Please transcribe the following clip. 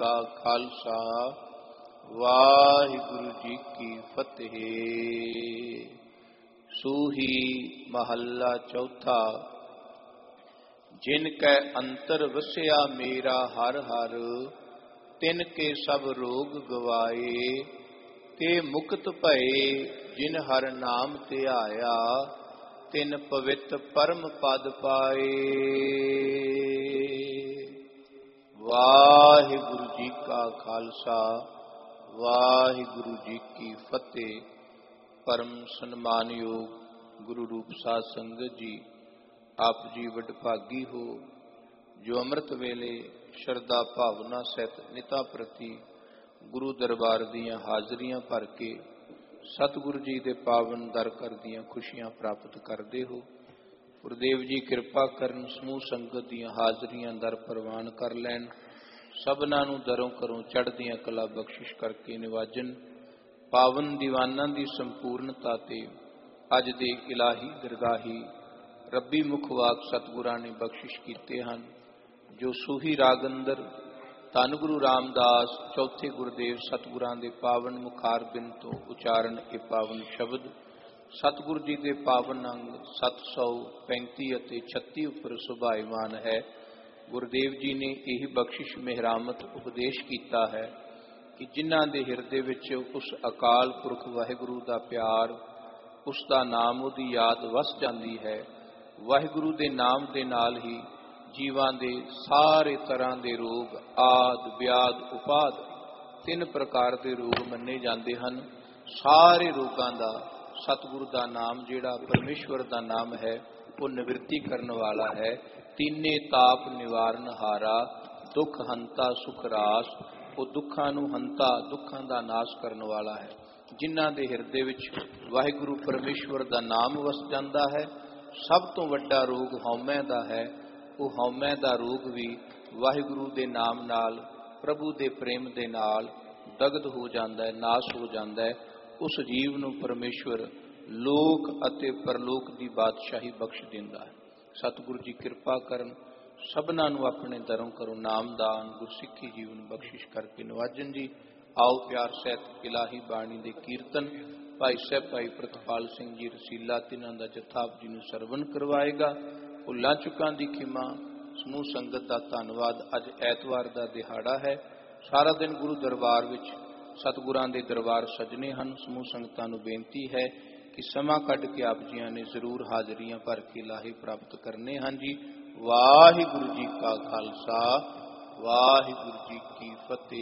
का खालसा वाहिगुरु जी की फतेह। सूही महला चौथा। जिनकै अंतर वसिया मेरा हर हर, तिनके सब रोग गवाए। ते मुक्त भये जिन हर नाम ध्याया, तिन पवित्र परम पद पाए। वाहिगुरु जी का खालसा वाहिगुरु जी की फतेह। परम सन्मानयोग गुरु रूप साध संगत जी, आप जी वडभागी हो जो अमृत वेले श्रद्धा भावना सहित निता प्रति गुरु दरबार दियां हाजरियां भर के सतगुरु जी दे पावन दर कर दियां खुशियां प्राप्त करते हो। गुरुदेव जी कृपा करन समूह संगत दियां हाजरियां दर प्रवान कर लैन। सबना नूं दरों घरों चढ़दियां कला बख्शिश करके निवाजन। पावन दीवाना दी संपूर्णता ते अज दे इलाही दरगाही रब्बी मुखवाक सतगुरां ने बख्शिश कीते हन। जो सूही राग अंदर धन गुरु रामदास चौथे गुरुदेव सतगुरां दे पावन मुखार बिन तो उचारण ए पावन शब्द सतगुरु जी के पावन अंग 735 ਅਤੇ 36 उपर सुभाईमान है। गुरुदेव जी ने यही बख्शिश मेहरामत उपदेश किया है कि जिन्हां दे हिरदे विच उस अकाल पुरख वाहिगुरु का प्यार, उसका नाम, उसकी याद वस जाती है। वाहिगुरु के नाम के नाल ही जीवां दे सारे तरह के रोग आद व्याध उपाद 3 प्रकार के रोग मन्ने जाते हैं। सारे रोगों का सतगुरु का नाम जिहड़ा परमेश्वर का नाम है वो निवृत्ति करने वाला है। तीने ताप निवारण हारा, दुख हंता सुख रास, वो दुखा नूं हंता दुखों का नाश करने वाला है। जिन्हां दे हिरदे विच वाहिगुरु परमेश्वर का नाम वस जाता है। सब तो वड्डा रोग हौमै का है। वो हौमै का रोग भी वाहिगुरु के नाम नाल प्रभु के प्रेम के नाल दगद हो जाता है, नाश हो जाता है। उस जीव नूं परमेश्वर लोक अते परलोक की बादशाही बख्श दिंदा है। सतगुरु जी कृपा करन सबना नूं अपने दरों करो नामदान गुरसिੱਖੀ जीवन बख्शिश करके नवाजन जी। आओ प्यार सहित इलाही बाणी दे कीर्तन भाई साहब भाई प्रतपाल सिंह जी रसीला तिन्हां दा जत्था आप जी नूं सरवण करवाएगा। भुल्लां चुकां दी खिमा समूह संगत का धन्नवाद। अज ऐतवार का दिहाड़ा है। सारा दिन गुरु दरबार विच सतगुरां दे दरबार सजने हैं। समूह संगतां नूं बेनती है कि समा कढ के आप जियां ने जरूर हाजरियां भर के लाहे प्राप्त करने हैं जी। वाहिगुरु जी का खालसा वाहिगुरु जी की फतेह।